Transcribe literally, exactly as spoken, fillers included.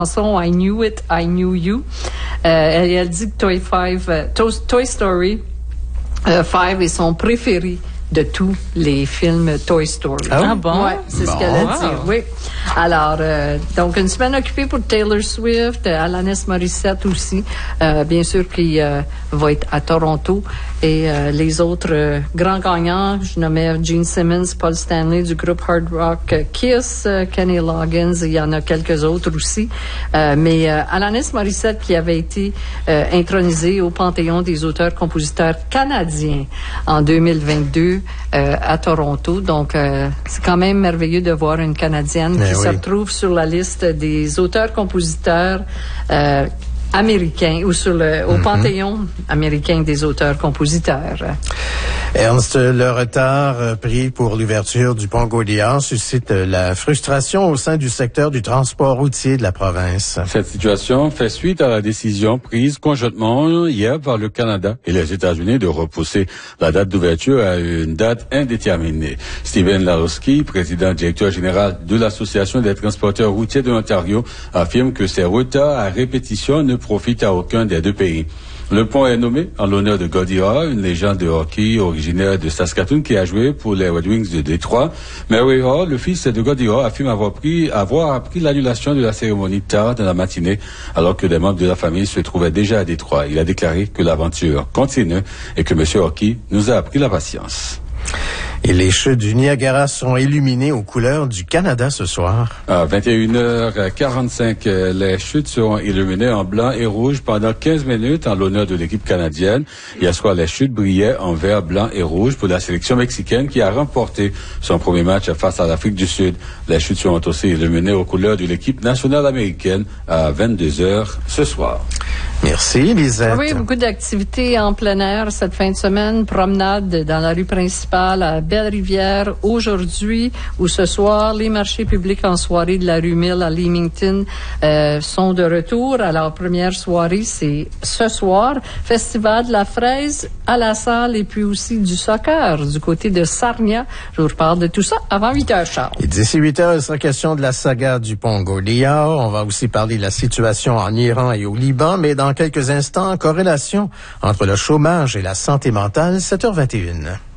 chanson I Knew It, I Knew You. Euh, elle, elle dit que Toy, five, euh, Toy, Toy Story euh, cinq est son préféré de tous les films Toy Story. Ah, ah bon? Ouais, c'est bon. ce qu'elle a dit, oui. Alors, euh, donc, une semaine occupée pour Taylor Swift, Alanis Morissette aussi, euh, bien sûr, qui euh, va être à Toronto. Et euh, les autres euh, grands gagnants, je nommais Gene Simmons, Paul Stanley du groupe Hard Rock Kiss, euh, Kenny Loggins, il y en a quelques autres aussi. Euh, mais euh, Alanis Morissette qui avait été euh, intronisée au Panthéon des auteurs-compositeurs canadiens en deux mille vingt-deux euh, à Toronto. Donc, euh, c'est quand même merveilleux de voir une Canadienne Mais qui oui. se retrouve sur la liste des auteurs-compositeurs euh, américain ou sur le au mm-hmm. Panthéon américain des auteurs-compositeurs. Ernst, le retard pris pour l'ouverture du pont Gauguin suscite la frustration au sein du secteur du transport routier de la province. Cette situation fait suite à la décision prise conjointement hier par le Canada et les États-Unis de repousser la date d'ouverture à une date indéterminée. Steven Larosky, président directeur général de l'Association des transporteurs routiers de l'Ontario, affirme que ces retards à répétition ne profite à aucun des deux pays. Le pont est nommé en l'honneur de Gordie Howe, une légende de hockey originaire de Saskatoon qui a joué pour les Red Wings de Détroit. Mary Howe, le fils de Gordie Howe, affirme avoir pris, avoir appris l'annulation de la cérémonie tard dans la matinée, alors que des membres de la famille se trouvaient déjà à Détroit. Il a déclaré que l'aventure continue et que M. Hockey nous a appris la patience. Et les chutes du Niagara sont illuminées aux couleurs du Canada ce soir. À vingt et une heures quarante-cinq, les chutes seront illuminées en blanc et rouge pendant quinze minutes en l'honneur de l'équipe canadienne. Hier soir, les chutes brillaient en vert, blanc et rouge pour la sélection mexicaine qui a remporté son premier match face à l'Afrique du Sud. Les chutes seront aussi illuminées aux couleurs de l'équipe nationale américaine à vingt-deux heures ce soir. Merci, Lisette. Oui, beaucoup d'activités en plein air cette fin de semaine. Promenade dans la rue principale à Belle-Rivière aujourd'hui ou ce soir. Les marchés publics en soirée de la rue Mill à Leamington euh, sont de retour. Alors, première soirée, c'est ce soir. Festival de la fraise à la salle et puis aussi du soccer du côté de Sarnia. Je vous reparle de tout ça avant huit heures, Charles. Et d'ici huit heures, il sera question de la saga du pont Gauguin. On va aussi parler de la situation en Iran et au Liban, mais dans quelques instants, corrélation entre le chômage et la santé mentale, sept heures vingt et une.